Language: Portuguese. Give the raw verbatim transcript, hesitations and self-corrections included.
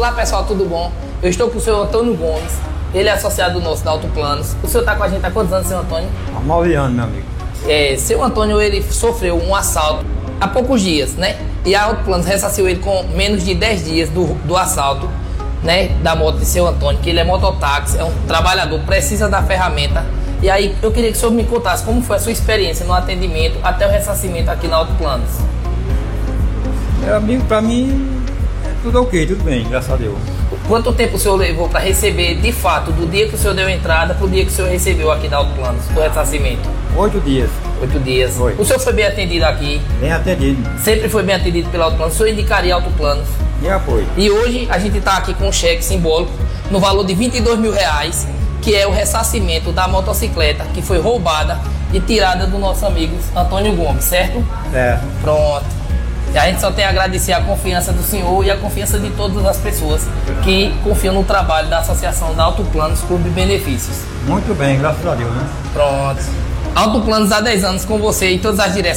Olá pessoal, tudo bom? Eu estou com o senhor Antônio Gomes, ele é associado nosso da Autoplanos. O senhor está com a gente há quantos anos, senhor Antônio? Há nove anos, meu amigo. É, seu Antônio, ele sofreu um assalto há poucos dias, né? E a Autoplanos ressarciu ele com menos de dez dias do, do assalto, né? Da moto de seu Antônio, que ele é mototáxi, é um trabalhador, precisa da ferramenta. E aí eu queria que o senhor me contasse como foi a sua experiência no atendimento até o ressarcimento aqui na Autoplanos. Meu amigo, pra mim é tudo ok, tudo bem, graças a Deus. Quanto tempo o senhor levou para receber, de fato, do dia que o senhor deu entrada para o dia que o senhor recebeu aqui na Autoplanos, o ressarcimento? Oito dias. Oito dias. Foi. O senhor foi bem atendido aqui? Bem atendido. Sempre foi bem atendido pela Autoplanos. O senhor indicaria Autoplanos? E apoio. E hoje a gente está aqui com um cheque simbólico no valor de vinte e dois mil reais, que é o ressarcimento da motocicleta que foi roubada e tirada do nosso amigo Antônio Gomes, certo? É. Pronto. E a gente só tem a agradecer a confiança do senhor e a confiança de todas as pessoas que confiam no trabalho da Associação da Autoplanos Clube de Benefícios. Muito bem, graças a Deus, né? Pronto. Autoplanos há dez anos com você em todas as direções.